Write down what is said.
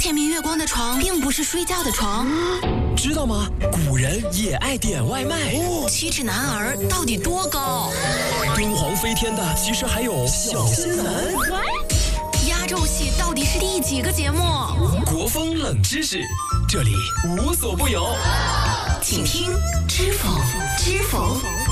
天明月光的床并不是睡觉的床。 知道吗？古人也爱点外卖。 七尺男儿到底多高？ 敦煌飞天的其实还有小仙男。 压轴戏到底是第几个节目？ 国风冷知识，这里无所不有。 请听知否知否。